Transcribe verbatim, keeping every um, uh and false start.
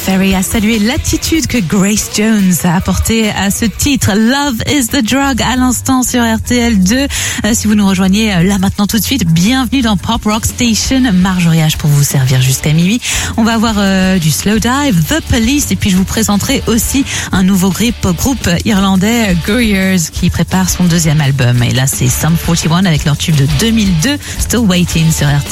Ferry a salué l'attitude que Grace Jones a apportée à ce titre. Love is the drug à l'instant sur R T L deux. Euh, si vous nous rejoignez euh, là maintenant tout de suite, bienvenue dans Pop Rock Station. Marjorie H pour vous servir jusqu'à minuit. On va avoir euh, du Slow Dive, The Police, et puis je vous présenterai aussi un nouveau groupe, groupe irlandais, Goyers, qui prépare son deuxième album. Et là, c'est Sum forty-one avec leur tube de deux mille deux, Still Waiting sur R T L.